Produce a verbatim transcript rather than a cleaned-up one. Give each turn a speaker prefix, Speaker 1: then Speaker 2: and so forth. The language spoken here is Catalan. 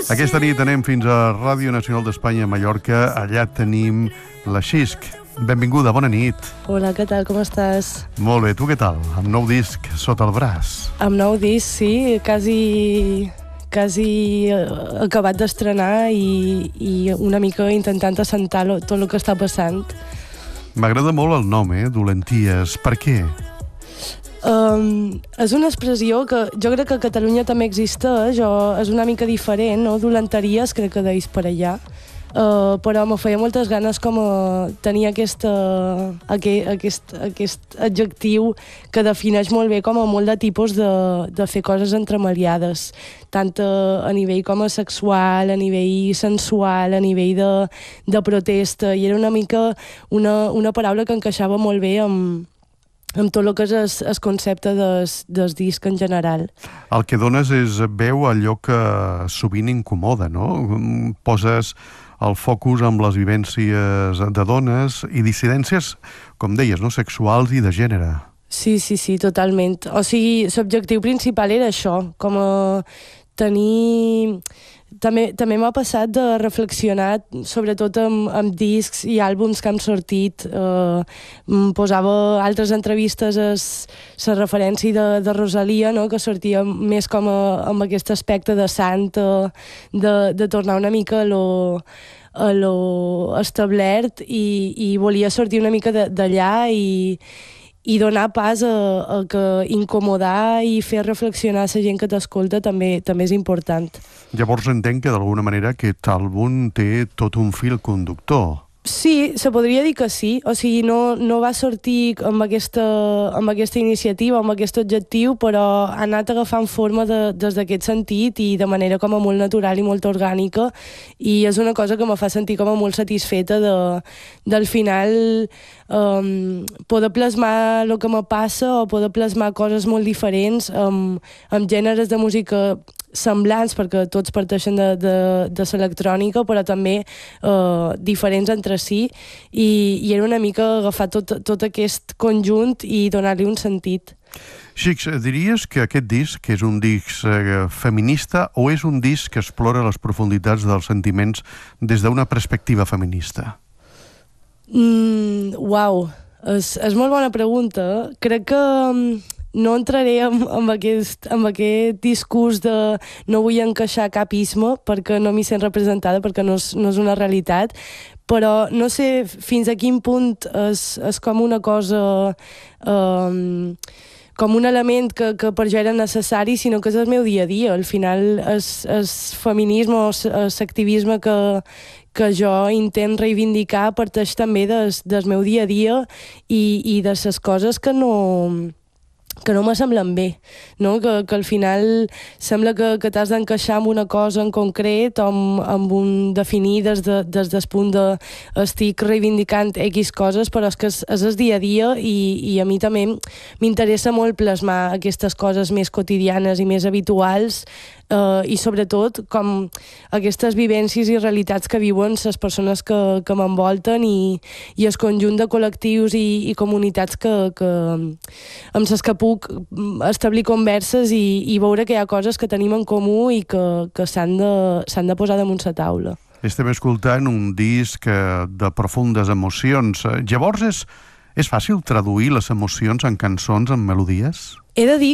Speaker 1: Aquesta nit anem fins a Ràdio Nacional d'Espanya a Mallorca. Allà tenim la Xisc. Benvinguda, bona nit.
Speaker 2: Hola, què tal, com estàs?
Speaker 1: Molt bé, tu què tal? Amb nou disc sota el braç.
Speaker 2: Amb nou disc, sí, quasi, quasi acabat d'estrenar i, i una mica intentant assentar lo, tot el que està passant.
Speaker 1: M'agrada molt el nom, eh? Dolenties. Per què?
Speaker 2: Um, és una expressió que jo crec que a Catalunya també existeix, o és una mica diferent, no? Dolenteries, crec que deis per allà. Uh, però me feia moltes ganes com a tenir aquesta, aquest, aquest, aquest adjectiu que defineix molt bé com a molt de tipus de, de fer coses entremaliades, tant a, a nivell com a sexual, a nivell sensual, a nivell de, de protesta, i era una mica una, una paraula que encaixava molt bé amb, amb tot el que és el, el concepte des, del disc en general.
Speaker 1: El que dones és veu a allò que sovint incomoda, no? Poses el focus amb les vivències de dones i dissidències, com deies, no? Sexuals i de gènere.
Speaker 2: Sí, sí, sí, totalment. O sigui, l'objectiu principal era això, com a tenir... També, també m'ha passat de reflexionar, sobretot amb, amb discs i àlbums que han sortit. Eh, posava altres entrevistes a la referència de, de Rosalia, no? Que sortia més com a, amb aquest aspecte de sant, de, de tornar una mica a lo, a lo establert, i, i volia sortir una mica d'allà i i donar pas a, a que incomodar i fer reflexionar la gent que t'escolta també també és important.
Speaker 1: Llavors entenc que d'alguna manera aquest àlbum té tot un fil conductor.
Speaker 2: Sí, se podria dir que sí. O sigui, no, no va sortir amb aquesta, amb aquesta iniciativa, amb aquest objectiu, però ha anat agafant forma de, des d'aquest sentit i de manera com a molt natural i molt orgànica, i és una cosa que me fa sentir com a molt satisfeta de, del final um, poder plasmar el que me passa o poder plasmar coses molt diferents amb, amb gèneres de música semblants, perquè tots parteixen de, de, de l'electrònica, però també eh, diferents entre si, i, i era una mica agafar tot, tot aquest conjunt i donar-li un sentit.
Speaker 1: Xix, diries que aquest disc, que és un disc eh, feminista, o és un disc que explora les profunditats dels sentiments des d'una perspectiva feminista?
Speaker 2: Mm, uau, és, és molt bona pregunta. Crec que no entraré amb, amb, aquest, amb aquest discurs de no vull encaixar cap isme, perquè no m'hi sent representada, perquè no és, no és una realitat, però no sé fins a quin punt és, és com una cosa... Um, com un element que, que per jo era necessari, sinó que és el meu dia a dia. Al final, el feminisme o l'activisme que, que jo intent reivindicar parteix també des, del meu dia a dia i, i de les coses que no... que no me semblen bé, no? Que, que al final sembla que, que t'has d'encaixar amb una cosa en concret o amb, amb un definir des, de, des del punt de estic reivindicant X coses, però és que és, és el dia a dia, i, i a mi també m'interessa molt plasmar aquestes coses més quotidianes i més habituals, Uh, i sobretot com aquestes vivències i realitats que viuen les persones que, que m'envolten, i, i el conjunt de col·lectius i, i comunitats que, que, amb les que puc establir converses i, i veure que hi ha coses que tenim en comú i que, que s'han de, s'han de posar damunt la taula.
Speaker 1: Estem escoltant un disc de profundes emocions. Llavors és, és fàcil traduir les emocions en cançons, en melodies?
Speaker 2: He de dir